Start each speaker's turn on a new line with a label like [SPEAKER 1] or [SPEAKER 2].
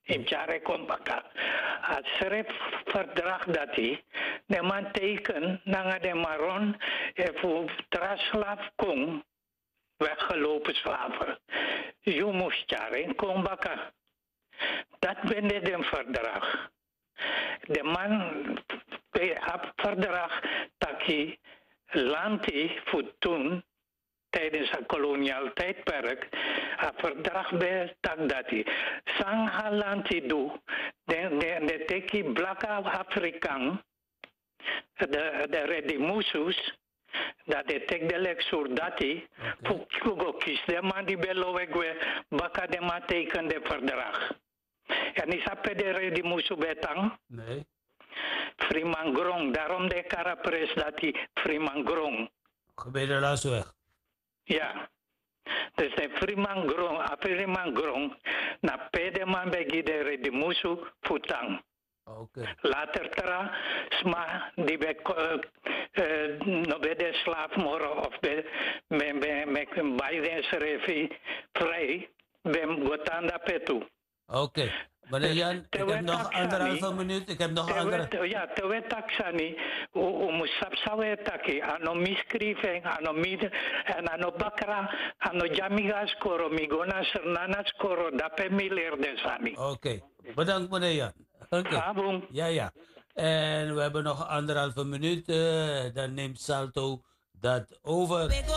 [SPEAKER 1] In Jare Kombaka. Het schriftverdrag dat hij, de man teken, naar de Maron, voor traslaaf kon, weggelopen slaven. Je moest Jare Kombaka. Dat ben het een verdrag. De man bij het verdrag dat hij land voor toen, tijdens het koloniaal tijdperk, het verdrag bij dat hij. Sang ha land doet, de teki black Afrikaan, de redimusus, dat de tek de lectuur dat hij, voor kies de man die belowegwe, baka de man teken de verdrag. En is dat de redimusu betang?
[SPEAKER 2] Nee.
[SPEAKER 1] Frimangrong, daarom de karapres dat hij Frimangrong.
[SPEAKER 2] Gebeurt de laatste weg.
[SPEAKER 1] Ja. Dus de Frimangrong, na pedeman begi de redimusu futang.
[SPEAKER 2] Oké.
[SPEAKER 1] Later tra, sma, die be, no be de slaaf moro of be, me Biden schreef vrij, bem gotanda petu.
[SPEAKER 2] Oké. Meneer Jan, ik heb nog anderhalve minuut. Ik heb nog andere...
[SPEAKER 1] Ja, te wetaksani, musapsawetaki, ano miskriving, ano mid, en ano bakra, ano jamiga skoro, migona sernana skoro, dape miler desani.
[SPEAKER 2] Oké. Bedankt meneer Jan.
[SPEAKER 1] Oké.
[SPEAKER 2] Ja, ja. En we hebben nog anderhalve minuut. Dan neemt Salto dat over.